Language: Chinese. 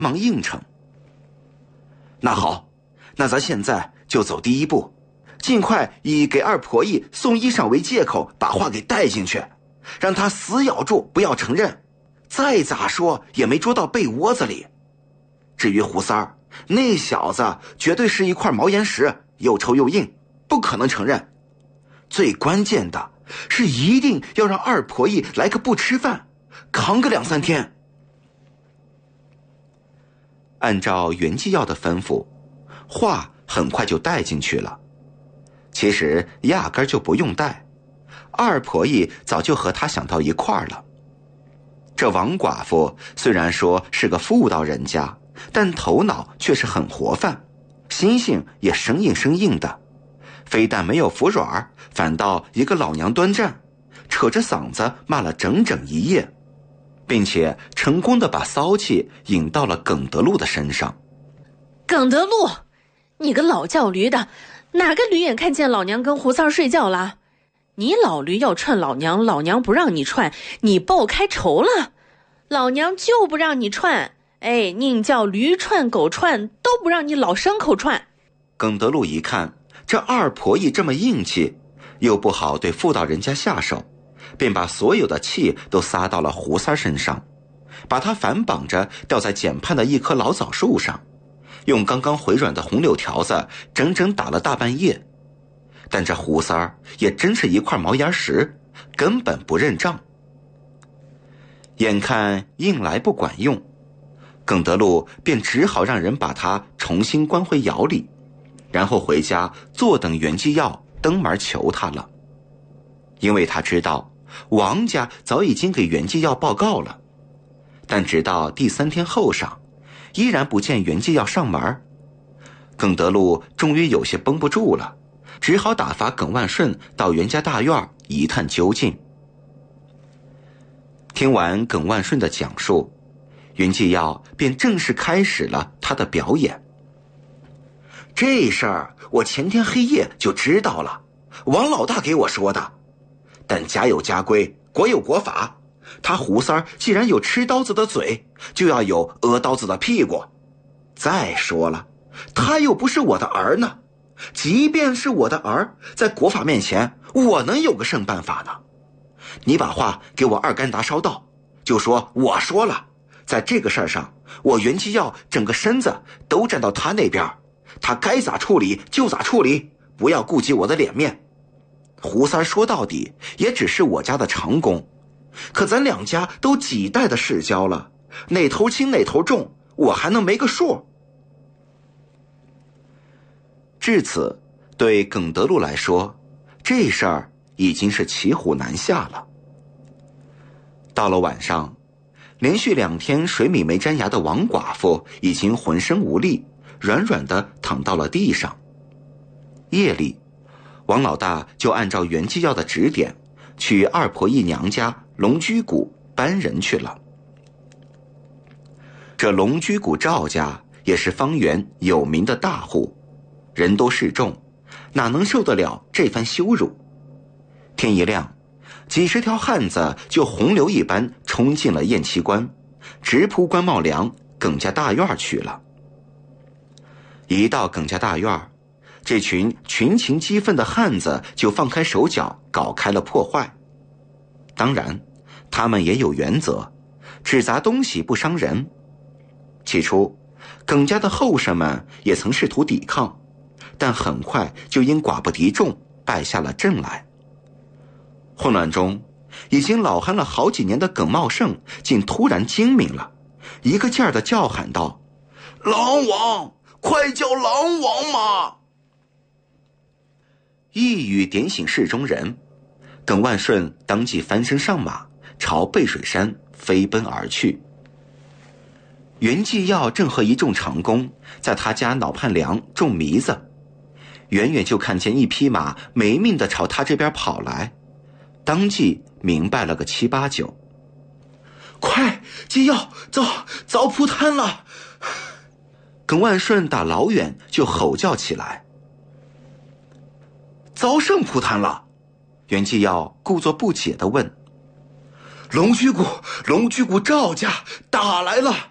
忙应承。那好，那咱现在就走第一步，尽快以给二婆姨送衣裳为借口把话给带进去，让她死咬住不要承认，再咋说也没捉到被窝子里。至于胡三儿，那小子绝对是一块毛岩石，又臭又硬，不可能承认。最关键的是一定要让二婆姨来个不吃饭，扛个2-3天。按照袁继耀的吩咐，话很快就带进去了。其实压根就不用带，二婆姨早就和他想到一块儿了。这王寡妇虽然说是个妇道人家，但头脑却是很活泛，心性也生硬生硬的，非但没有服软，反倒一个老娘端站，扯着嗓子骂了整整一夜，并且成功的把骚气引到了耿德禄的身上。 耿德禄，你个老叫驴的，哪个驴眼看见老娘跟胡三儿睡觉了？你老驴要串老娘，老娘不让你串，你报开仇了。老娘就不让你串，哎，宁叫驴串狗串，都不让你老牲口串。 耿德禄一看这二婆姨这么硬气，又不好对妇道人家下手，便把所有的气都撒到了胡三身上，把他反绑着吊在简畔的一棵老枣树上，用刚刚回软的红柳条子整整打了大半夜。但这胡三儿也真是一块毛岩石，根本不认账。眼看硬来不管用，耿德禄便只好让人把他重新关回窑里，然后回家坐等袁继耀登门求他了。因为他知道王家早已经给袁继耀报告了，但直到第3天后晌，依然不见袁继耀上门。耿德禄终于有些绷不住了，只好打发耿万顺到袁家大院一探究竟。听完耿万顺的讲述，袁继耀便正式开始了他的表演。这事儿我前天黑夜就知道了，王老大给我说的。但家有家规，国有国法，他胡三儿既然有吃刀子的嘴，就要有讹刀子的屁股。再说了，他又不是我的儿呢，即便是我的儿，在国法面前，我能有个胜办法呢？你把话给我二干达捎到，就说我说了，在这个事儿上，我袁继耀整个身子都站到他那边，他该咋处理就咋处理，不要顾及我的脸面。胡三说到底也只是我家的长工，可咱两家都几代的世交了，哪头轻哪头重，我还能没个数？至此，对耿德禄来说，这事儿已经是骑虎难下了。到了晚上，连续2天水米没沾牙的王寡妇已经浑身无力，软软地躺到了地上。夜里，王老大就按照袁继耀的指点，去二婆姨娘家龙居谷搬人去了。这龙居谷赵家也是方圆有名的大户，人多势众，哪能受得了这番羞辱？天一亮，几十条汉子就洪流一般冲进了验期关，直扑关茂良耿家大院去了。一到耿家大院，这群群情激愤的汉子就放开手脚，搞开了破坏。当然，他们也有原则，只砸东西不伤人。起初，耿家的后生们也曾试图抵抗，但很快就因寡不敌众，败下了阵来。混乱中，已经老憨了好几年的耿茂盛竟突然精明了，一个劲儿地叫喊道：“狼王，快叫狼王嘛！”一语点醒市中人，耿万顺当即翻身上马，朝背水山飞奔而去。袁继耀正和一众长工在他家脑畔梁种迷子，远远就看见一匹马没命地朝他这边跑来，当即明白了个7、8、9。快，继耀，遭扑摊了！耿万顺打老远就吼叫起来。遭甚扑摊了？袁继耀故作不解地问。龙居谷赵家打来了。